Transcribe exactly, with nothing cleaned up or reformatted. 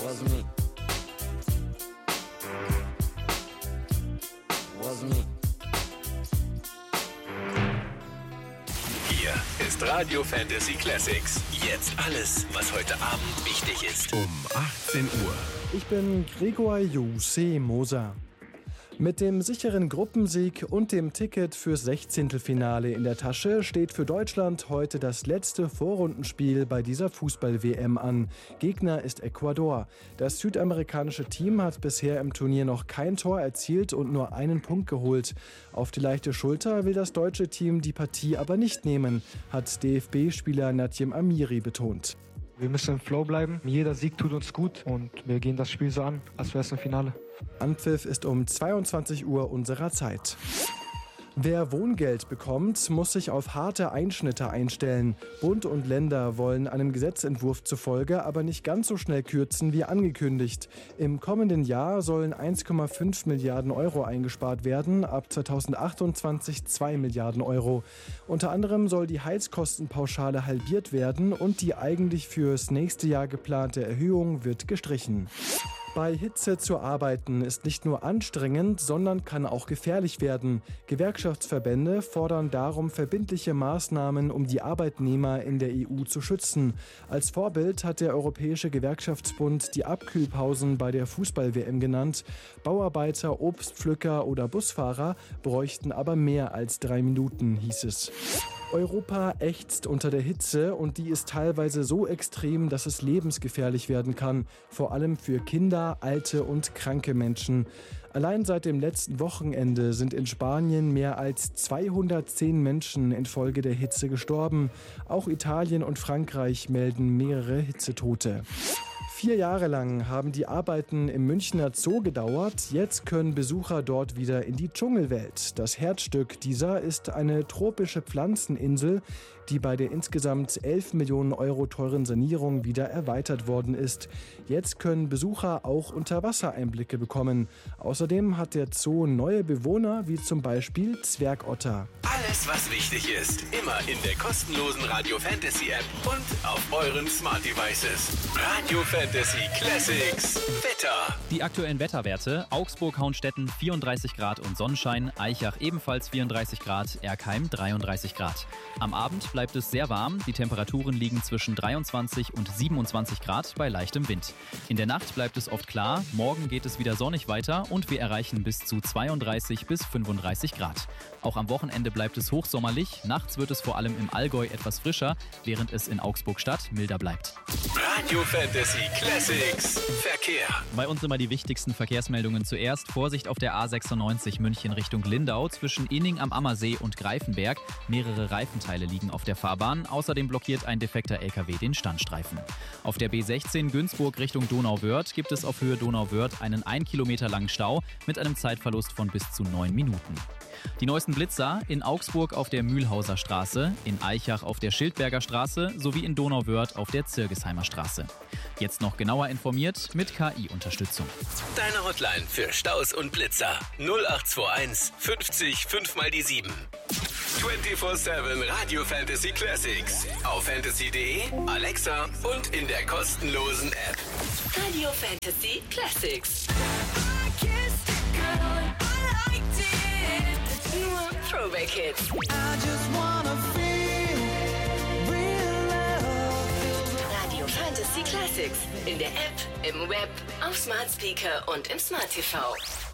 Was me? Was me? Hier ist Radio Fantasy Classics. Jetzt alles, was heute Abend wichtig ist. Um achtzehn Uhr. Ich bin Gregor Jose Moser. Mit dem sicheren Gruppensieg und dem Ticket fürs Sechzehntelfinale in der Tasche steht für Deutschland heute das letzte Vorrundenspiel bei dieser Fußball-W M an. Gegner ist Ecuador. Das südamerikanische Team hat bisher im Turnier noch kein Tor erzielt und nur einen Punkt geholt. Auf die leichte Schulter will das deutsche Team die Partie aber nicht nehmen, hat D F B-Spieler Nadjem Amiri betont. Wir müssen im Flow bleiben. Jeder Sieg tut uns gut und wir gehen das Spiel so an, als wäre es ein Finale. Anpfiff ist um zweiundzwanzig Uhr unserer Zeit. Wer Wohngeld bekommt, muss sich auf harte Einschnitte einstellen. Bund und Länder wollen einem Gesetzentwurf zufolge aber nicht ganz so schnell kürzen wie angekündigt. Im kommenden Jahr sollen eins Komma fünf Milliarden Euro eingespart werden, ab zweitausendachtundzwanzig zwei Milliarden Euro. Unter anderem soll die Heizkostenpauschale halbiert werden und die eigentlich fürs nächste Jahr geplante Erhöhung wird gestrichen. Bei Hitze zu arbeiten ist nicht nur anstrengend, sondern kann auch gefährlich werden. Gewerkschaftsverbände fordern darum verbindliche Maßnahmen, um die Arbeitnehmer in der E U zu schützen. Als Vorbild hat der Europäische Gewerkschaftsbund die Abkühlpausen bei der Fußball-W M genannt. Bauarbeiter, Obstpflücker oder Busfahrer bräuchten aber mehr als drei Minuten, hieß es. Europa ächzt unter der Hitze und die ist teilweise so extrem, dass es lebensgefährlich werden kann, vor allem für Kinder, alte und kranke Menschen. Allein seit dem letzten Wochenende sind in Spanien mehr als zweihundertzehn Menschen infolge der Hitze gestorben. Auch Italien und Frankreich melden mehrere Hitzetote. Vier Jahre lang haben die Arbeiten im Münchner Zoo gedauert. Jetzt können Besucher dort wieder in die Dschungelwelt. Das Herzstück dieser ist eine tropische Pflanzeninsel, die bei der insgesamt elf Millionen Euro teuren Sanierung wieder erweitert worden ist. Jetzt können Besucher auch Unterwassereinblicke bekommen. Außerdem hat der Zoo neue Bewohner, wie zum Beispiel Zwergotter. Alles, was wichtig ist, immer in der kostenlosen Radio Fantasy App und auf euren Smart Devices. Radio Fantasy Classics. Wetter. Die aktuellen Wetterwerte: Augsburg-Hauenstetten vierunddreißig Grad und Sonnenschein, Aichach ebenfalls vierunddreißig Grad, Erkheim dreiunddreißig Grad. Am Abend bleibt es sehr warm, die Temperaturen liegen zwischen dreiundzwanzig und siebenundzwanzig Grad bei leichtem Wind. In der Nacht bleibt es oft klar, morgen geht es wieder sonnig weiter und wir erreichen bis zu zweiunddreißig bis fünfunddreißig Grad. Auch am Wochenende bleibt es hochsommerlich, nachts wird es vor allem im Allgäu etwas frischer, während es in Augsburg-Stadt milder bleibt. Radio Fantasy Classics. Verkehr. Bei uns immer die wichtigsten Verkehrsmeldungen zuerst. Vorsicht auf der A sechsundneunzig München Richtung Lindau zwischen Inning am Ammersee und Greifenberg. Mehrere Reifenteile liegen auf der Fahrbahn. Außerdem blockiert ein defekter L K W den Standstreifen. Auf der B sechzehn Günzburg Richtung Donauwörth gibt es auf Höhe Donauwörth einen ein Kilometer langen Stau mit einem Zeitverlust von bis zu neun Minuten. Die neuesten Blitzer in Augsburg auf der Mühlhauser Straße, in Aichach auf der Schildberger Straße sowie in Donauwörth auf der Zirgesheimer Straße. Jetzt noch genauer informiert mit K I-Unterstützung. Deine Hotline für Staus und Blitzer null acht zwei eins fünfzig fünf mal die sieben. vierundzwanzig sieben Radio Fantasy Classics auf fantasy punkt de, Alexa und in der kostenlosen App. Radio Fantasy Classics. Nur Throwback Hits. Radio Fantasy Classics in der App, im Web, auf Smart Speaker und im Smart T V.